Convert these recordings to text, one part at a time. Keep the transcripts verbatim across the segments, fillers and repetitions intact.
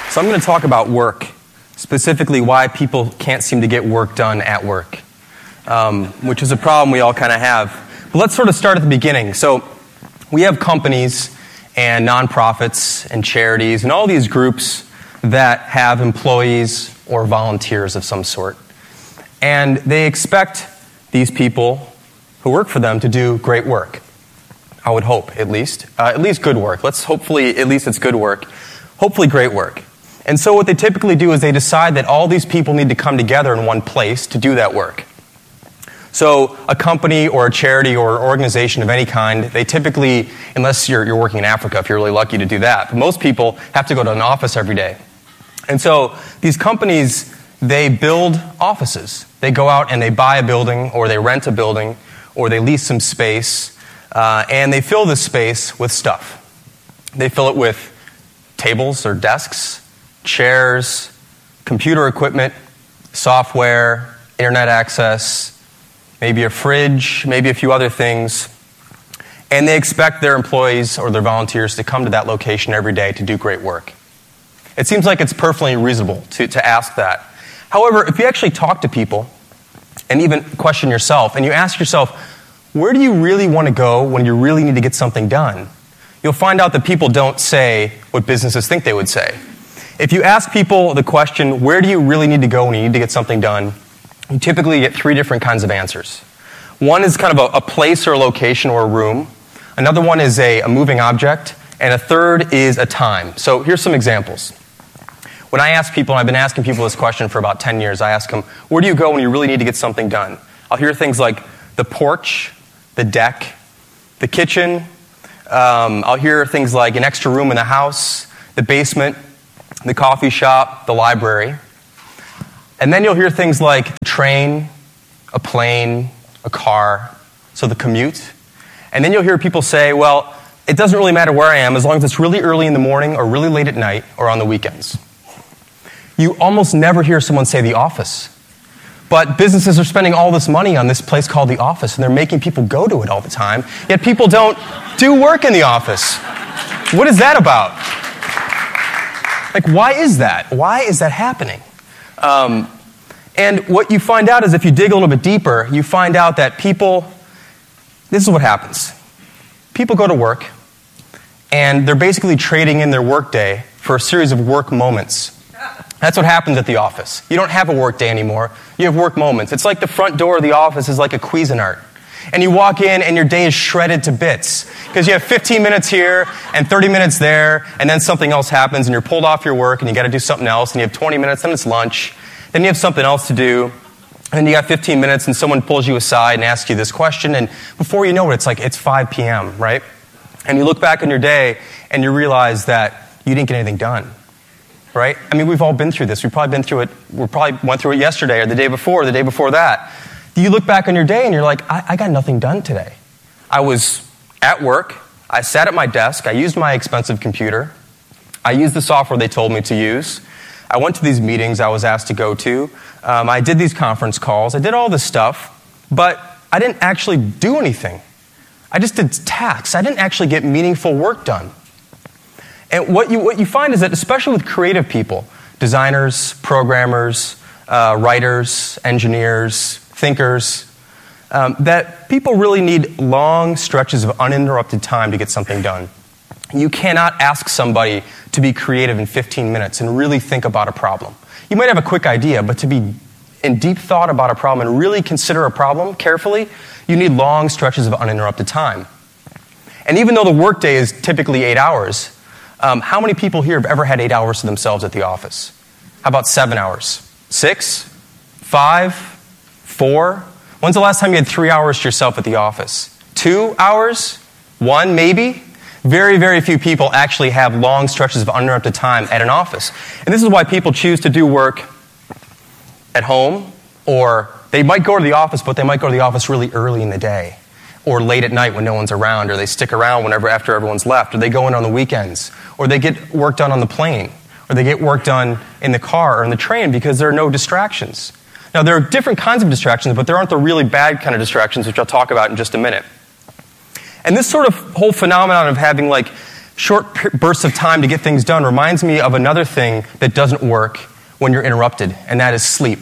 So I'm going to talk about work, specifically why people can't seem to get work done at work, um, which is a problem we all kind of have. But let's sort of start at the beginning. So we have companies and nonprofits and charities and all these groups that have employees or volunteers of some sort. And they expect these people who work for them to do great work. I would hope, at least. Uh, at least good work. Let's hopefully, at least it's good work. Hopefully great work. And so what they typically do is they decide that all these people need to come together in one place to do that work. So a company or a charity or an organization of any kind, they typically, unless you're, you're working in Africa, if you're really lucky to do that, but most people have to go to an office every day. And so these companies, they build offices. They go out and they buy a building, or they rent a building, or they lease some space, uh, and they fill this space with stuff. They fill it with tables or desks, chairs, computer equipment, software, internet access, maybe a fridge, maybe a few other things. And they expect their employees or their volunteers to come to that location every day to do great work. It seems like it's perfectly reasonable to, to ask that. However, if you actually talk to people and even question yourself, and you ask yourself, where do you really want to go when you really need to get something done? You'll find out that people don't say what businesses think they would say. If you ask people the question, where do you really need to go when you need to get something done, you typically get three different kinds of answers. One is kind of a, a place or a location or a room. Another one is a, a moving object. And a third is a time. So here's some examples. When I ask people, and I've been asking people this question for about ten years, I ask them, where do you go when you really need to get something done? I'll hear things like the porch, the deck, the kitchen. Um, I'll hear things like an extra room in the house, the basement, the coffee shop, the library. And then you'll hear things like a train, a plane, a car, so the commute. And then you'll hear people say, well, it doesn't really matter where I am as long as it's really early in the morning or really late at night or on the weekends. You almost never hear someone say the office. But businesses are spending all this money on this place called the office, and they're making people go to it all the time, yet people don't do work in the office. What is that about? Like, why is that? Why is that happening? Um, and what you find out is if you dig a little bit deeper, you find out that people, this is what happens. People go to work, and they're basically trading in their workday for a series of work moments. That's what happens at the office. You don't have a work day anymore. You have work moments. It's like the front door of the office is like a Cuisinart. And you walk in, and your day is shredded to bits. Because you have fifteen minutes here, and thirty minutes there, and then something else happens, and you're pulled off your work, and you got to do something else, and you have twenty minutes, then it's lunch. Then you have something else to do. And then you got fifteen minutes, and someone pulls you aside and asks you this question, and before you know it, it's like, it's five p.m., right? And you look back on your day, and you realize that you didn't get anything done, right? I mean, we've all been through this. We've probably been through it, we probably went through it yesterday, or the day before, or the day before that. You look back on your day, and you're like, I, I got nothing done today. I was at work, I sat at my desk, I used my expensive computer, I used the software they told me to use, I went to these meetings I was asked to go to, um, I did these conference calls, I did all this stuff, but I didn't actually do anything. I just did tasks. I didn't actually get meaningful work done. And what you, what you find is that, especially with creative people, designers, programmers, uh, writers, engineers, thinkers, um, that people really need long stretches of uninterrupted time to get something done. You cannot ask somebody to be creative in fifteen minutes and really think about a problem. You might have a quick idea, but to be in deep thought about a problem and really consider a problem carefully, you need long stretches of uninterrupted time. And even though the workday is typically eight hours, um, how many people here have ever had eight hours to themselves at the office? How about seven hours? Six? Five? Four? When's the last time you had three hours to yourself at the office? Two hours? One, maybe? Very, very few people actually have long stretches of uninterrupted time at an office. And this is why people choose to do work at home, or they might go to the office, but they might go to the office really early in the day, or late at night when no one's around, or they stick around whenever after everyone's left, or they go in on the weekends, or they get work done on the plane, or they get work done in the car or in the train because there are no distractions. Now, there are different kinds of distractions, but there aren't the really bad kind of distractions, which I'll talk about in just a minute. And this sort of whole phenomenon of having like short bursts of time to get things done reminds me of another thing that doesn't work when you're interrupted, and that is sleep.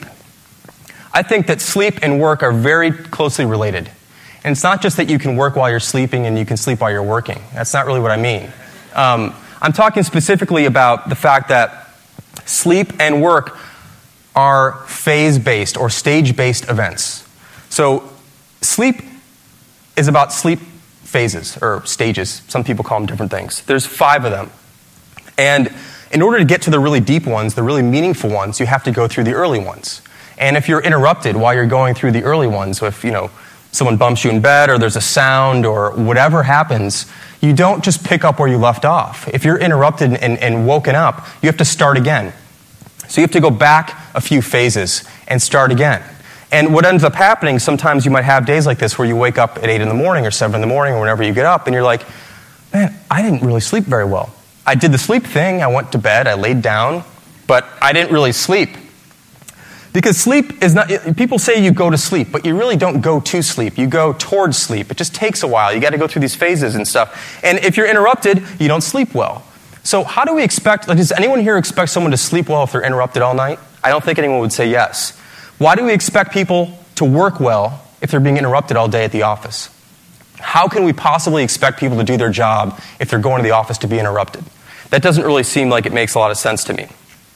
I think that sleep and work are very closely related. And it's not just that you can work while you're sleeping and you can sleep while you're working. That's not really what I mean. Um, I'm talking specifically about the fact that sleep and work are phase-based or stage-based events. So sleep is about sleep phases or stages. Some people call them different things. There's five of them. And in order to get to the really deep ones, the really meaningful ones, you have to go through the early ones. And if you're interrupted while you're going through the early ones, so if, you know, someone bumps you in bed or there's a sound or whatever happens, you don't just pick up where you left off. If you're interrupted and, and woken up, you have to start again. So you have to go back a few phases and start again. And what ends up happening, sometimes you might have days like this where you wake up at eight in the morning or seven in the morning or whenever you get up and you're like, man, I didn't really sleep very well. I did the sleep thing, I went to bed, I laid down, but I didn't really sleep. Because sleep is not, people say you go to sleep, but you really don't go to sleep. You go towards sleep. It just takes a while. You got to go through these phases and stuff. And if you're interrupted, you don't sleep well. So how do we expect, like, does anyone here expect someone to sleep well if they're interrupted all night? I don't think anyone would say yes. Why do we expect people to work well if they're being interrupted all day at the office? How can we possibly expect people to do their job if they're going to the office to be interrupted? That doesn't really seem like it makes a lot of sense to me.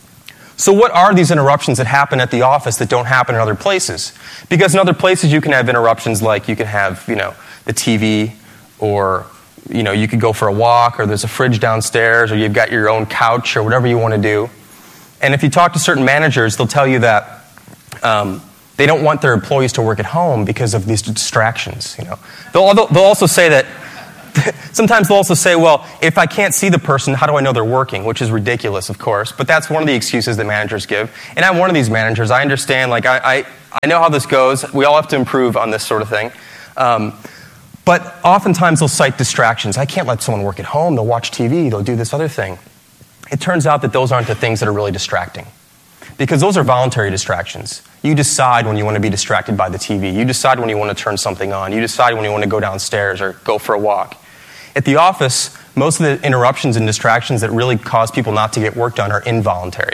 So what are these interruptions that happen at the office that don't happen in other places? Because in other places you can have interruptions like you can have, you know, the T V, or, you know, you could go for a walk, or there's a fridge downstairs, or you've got your own couch, or whatever you want to do. And if you talk to certain managers, they'll tell you that um, they don't want their employees to work at home because of these distractions. You know, they'll, they'll also say that sometimes they'll also say, well, if I can't see the person, how do I know they're working? Which is ridiculous, of course. But that's one of the excuses that managers give. And I'm one of these managers. I understand, like, I, I, I know how this goes. We all have to improve on this sort of thing. Um, but oftentimes they'll cite distractions. I can't let someone work at home. They'll watch T V. They'll do this other thing. It turns out that those aren't the things that are really distracting. Because those are voluntary distractions. You decide when you want to be distracted by the T V. You decide when you want to turn something on. You decide when you want to go downstairs or go for a walk. At the office, most of the interruptions and distractions that really cause people not to get work done are involuntary.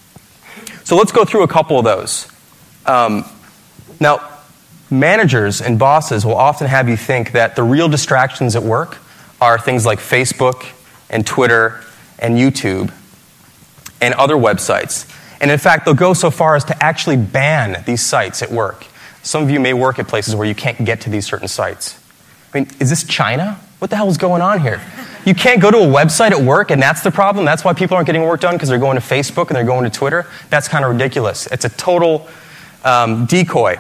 So let's go through a couple of those. Um, now, managers and bosses will often have you think that the real distractions at work are things like Facebook and Twitter and YouTube and other websites. And in fact, they'll go so far as to actually ban these sites at work. Some of you may work at places where you can't get to these certain sites. I mean, is this China? What the hell is going on here? You can't go to a website at work, and that's the problem? That's why people aren't getting work done, because they're going to Facebook and they're going to Twitter? That's kind of ridiculous. It's a total um, decoy.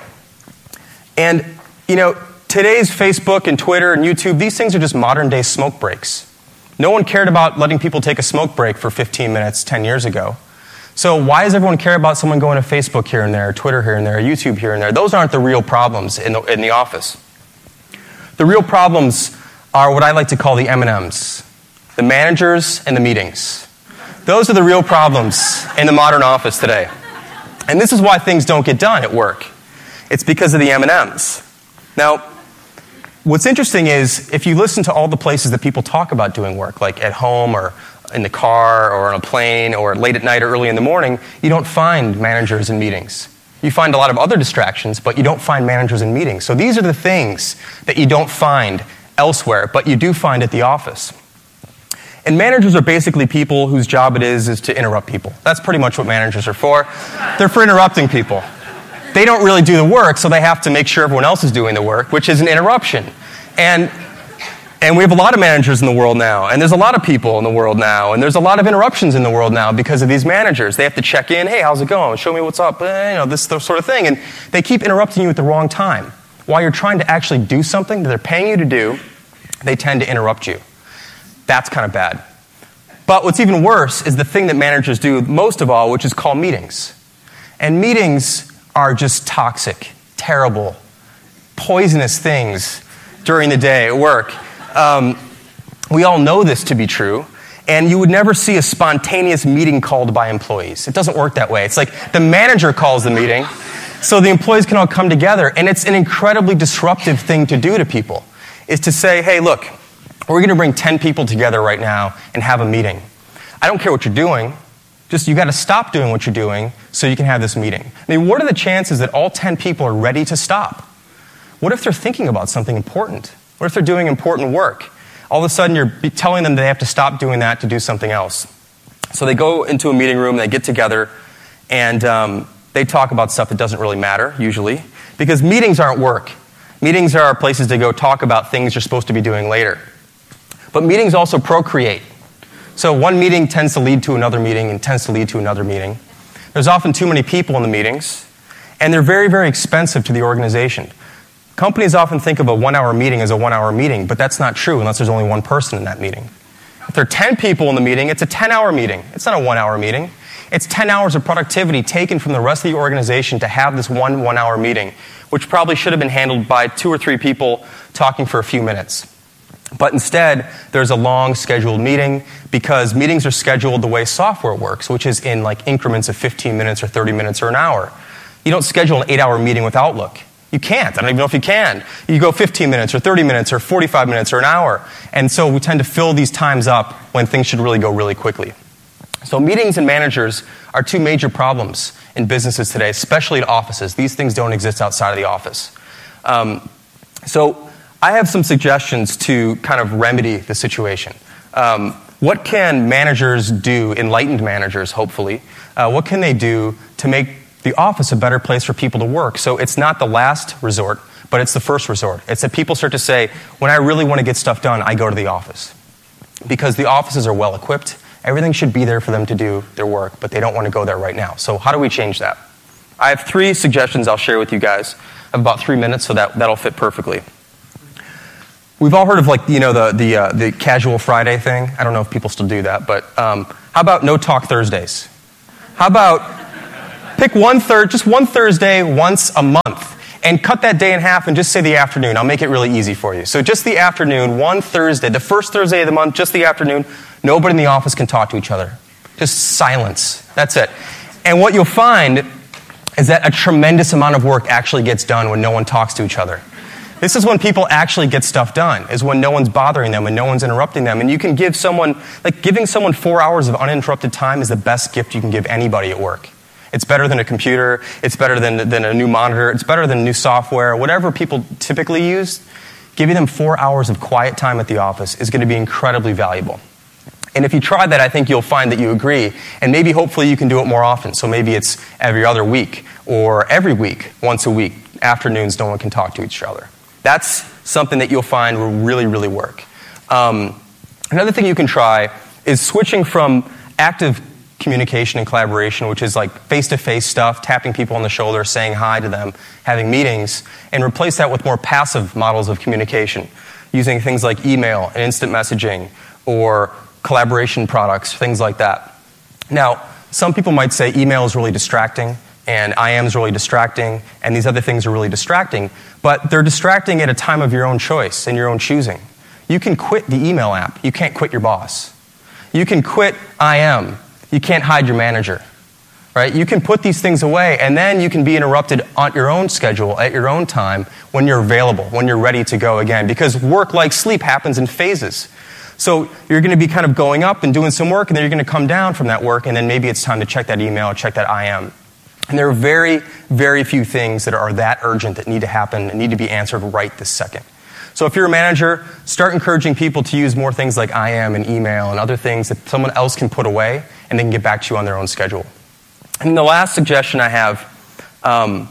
And, you know, today's Facebook and Twitter and YouTube, these things are just modern-day smoke breaks. No one cared about letting people take a smoke break for fifteen minutes ten years ago. So why does everyone care about someone going to Facebook here and there, Twitter here and there, YouTube here and there? Those aren't the real problems in the, in the office. The real problems are what I like to call the M and M's, the managers and the meetings. Those are the real problems in the modern office today. And this is why things don't get done at work. It's because of the M and M's. Now, what's interesting is if you listen to all the places that people talk about doing work, like at home or in the car or on a plane or late at night or early in the morning, you don't find managers in meetings. You find a lot of other distractions, but you don't find managers in meetings. So these are the things that you don't find elsewhere, but you do find at the office. And managers are basically people whose job it is is to interrupt people. That's pretty much what managers are for. They're for interrupting people. They don't really do the work, so they have to make sure everyone else is doing the work, which is an interruption. And and we have a lot of managers in the world now, and there's a lot of people in the world now, and there's a lot of interruptions in the world now because of these managers. They have to check in, hey, how's it going? Show me what's up, eh, you know, this sort of thing. And they keep interrupting you at the wrong time. While you're trying to actually do something that they're paying you to do, they tend to interrupt you. That's kind of bad. But what's even worse is the thing that managers do most of all, which is call meetings. And meetings are just toxic, terrible, poisonous things during the day at work. Um, we all know this to be true, and you would never see a spontaneous meeting called by employees. It doesn't work that way. It's like the manager calls the meeting, so the employees can all come together, and it's an incredibly disruptive thing to do to people, is to say, hey, look, We're going to bring ten people together right now and have a meeting. I don't care what you're doing. Just you got to stop doing what you're doing so you can have this meeting. I mean, what are the chances that all ten people are ready to stop? What if they're thinking about something important? What if they're doing important work? All of a sudden, you're telling them they have to stop doing that to do something else. So they go into a meeting room, they get together, and um, they talk about stuff that doesn't really matter, usually, because meetings aren't work. Meetings are places to go talk about things you're supposed to be doing later. But meetings also procreate. So one meeting tends to lead to another meeting and tends to lead to another meeting. There's often too many people in the meetings, and they're very, very expensive to the organization. Companies often think of a one-hour meeting as a one-hour meeting, but that's not true unless there's only one person in that meeting. If there are ten people in the meeting, it's a ten-hour meeting. It's not a one-hour meeting. It's ten hours of productivity taken from the rest of the organization to have this one one-hour meeting, which probably should have been handled by two or three people talking for a few minutes. But instead, there's a long scheduled meeting because meetings are scheduled the way software works, which is in like increments of fifteen minutes or thirty minutes or an hour. You don't schedule an eight-hour meeting with Outlook. You can't. I don't even know if you can. You go fifteen minutes or thirty minutes or forty-five minutes or an hour. And so we tend to fill these times up when things should really go really quickly. So meetings and managers are two major problems in businesses today, especially in offices. These things don't exist outside of the office. Um, so I have some suggestions to kind of remedy the situation. Um, what can managers do, enlightened managers, hopefully, uh, what can they do to make the office a better place for people to work? So it's not the last resort, but it's the first resort. It's that people start to say, when I really want to get stuff done, I go to the office. Because the offices are well equipped. Everything should be there for them to do their work, but they don't want to go there right now. So how do we change that? I have three suggestions I'll share with you guys. I have about three minutes, so that, that'll fit perfectly. We've all heard of like, you know, the the, uh, the casual Friday thing. I don't know if people still do that, but um, how about no talk Thursdays? How about pick one third, just one Thursday once a month and cut that day in half and just say the afternoon. I'll make it really easy for you. So just the afternoon, one Thursday, the first Thursday of the month, just the afternoon, nobody in the office can talk to each other. Just silence. That's it. And what you'll find is that a tremendous amount of work actually gets done when no one talks to each other. This is when people actually get stuff done, is when no one's bothering them and no one's interrupting them. And you can give someone, like giving someone four hours of uninterrupted time is the best gift you can give anybody at work. It's better than a computer. It's better than, than a new monitor. It's better than new software. Whatever people typically use, giving them four hours of quiet time at the office is going to be incredibly valuable. And if you try that, I think you'll find that you agree. And maybe, hopefully, you can do it more often. So maybe it's every other week or every week, once a week. Afternoons, no one can talk to each other. That's something that you'll find will really, really work. Um, another thing you can try is switching from active communication and collaboration, which is like face-to-face stuff, tapping people on the shoulder, saying hi to them, having meetings, and replace that with more passive models of communication, using things like email and instant messaging or collaboration products, things like that. Now, some people might say email is really distracting, and I M is really distracting, and these other things are really distracting, but they're distracting at a time of your own choice and your own choosing. You can quit the email app. You can't quit your boss. You can quit I M. You can't hide your manager, right? You can put these things away, and then you can be interrupted on your own schedule, at your own time, when you're available, when you're ready to go again, because work, like sleep, happens in phases. So you're going to be kind of going up and doing some work, and then you're going to come down from that work, and then maybe it's time to check that email or check that I M. And there are very, very few things that are that urgent that need to happen and need to be answered right this second. So if you're a manager, start encouraging people to use more things like I M and email and other things that someone else can put away and they can get back to you on their own schedule. And the last suggestion I have um,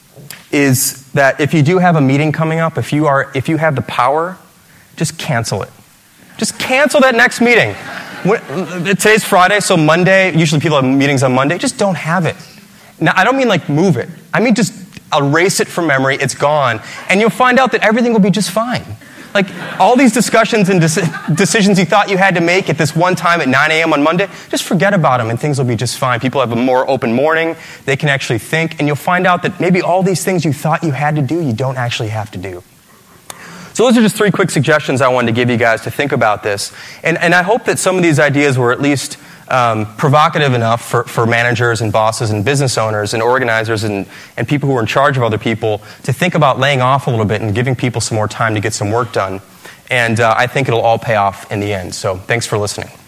is that if you do have a meeting coming up, if you are, if you have the power, just cancel it. Just cancel that next meeting. Today's Friday, so Monday, usually people have meetings on Monday. Just don't have it. Now, I don't mean like move it. I mean just erase it from memory. It's gone. And you'll find out that everything will be just fine. Like all these discussions and deci- decisions you thought you had to make at this one time at nine a.m. on Monday, just forget about them and things will be just fine. People have a more open morning. They can actually think. And you'll find out that maybe all these things you thought you had to do, you don't actually have to do. So those are just three quick suggestions I wanted to give you guys to think about this. And, and I hope that some of these ideas were at least Um, provocative enough for, for managers and bosses and business owners and organizers and, and people who are in charge of other people to think about laying off a little bit and giving people some more time to get some work done. And uh, I think it'll all pay off in the end. So thanks for listening.